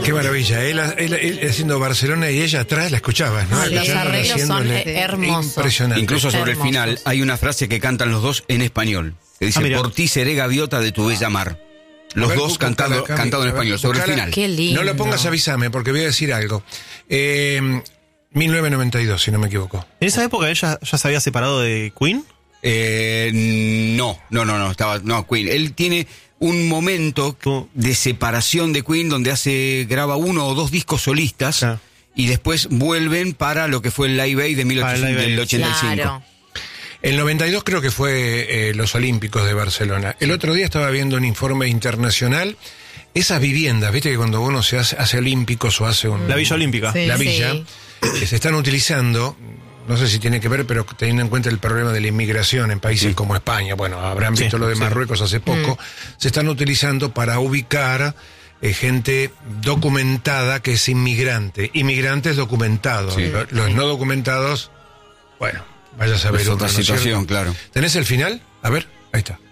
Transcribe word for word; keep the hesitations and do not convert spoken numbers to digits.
Qué maravilla, él, él, él haciendo Barcelona y ella atrás la escuchaba, ¿no? Ah, los arreglos son hermosos. Impresionante. Incluso sobre Hermosos. el final hay una frase que cantan los dos en español. Que dice, Ah, por ti seré gaviota de tu bella mar. Los A ver, dos busca, cantando, buscala, cantado en a ver, español, sobre el buscala. final. Qué lindo. No lo pongas, avísame, porque voy a decir algo. Eh, mil novecientos noventa y dos, si no me equivoco. ¿En esa época ella ya se había separado de Queen? Eh, no, no, no, no, estaba, no, Queen. Él tiene un momento de separación de Queen donde hace, graba uno o dos discos solistas Claro. y después vuelven para lo que fue el Live Aid de mil Para el Live Aid. ochocientos ochenta y cinco. Claro. El noventa y dos creo que fue eh, los Olímpicos de Barcelona. El otro día estaba viendo un informe internacional. Esas viviendas, viste que cuando uno se hace, hace olímpicos o hace un... La Villa Olímpica. Sí. la villa, que se están utilizando, no sé si tiene que ver, pero teniendo en cuenta el problema de la inmigración en países Sí. como España, bueno, habrán visto Sí, lo de sí. Marruecos hace poco, se están utilizando para ubicar eh, gente documentada que es inmigrante, inmigrantes documentados, Sí. Lo- los no documentados, bueno, vaya a saber Es otra uno, ¿no es situación, cierto? claro. ¿Tenés el final? A ver, ahí está.